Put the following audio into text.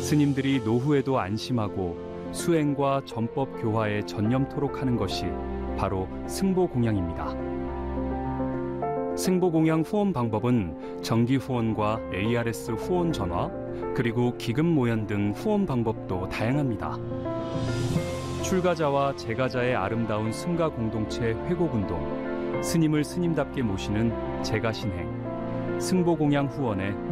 스님들이 노후에도 안심하고 수행과 전법 교화에 전념토록 하는 것이 바로 승보공양입니다. 승보공양 후원 방법은 정기 후원과 ARS 후원 전화, 그리고 기금 모연 등 후원 방법도 다양합니다. 출가자와 재가자의 아름다운 승가 공동체 회곡운동, 스님을 스님답게 모시는 재가신행, 승보공양 후원에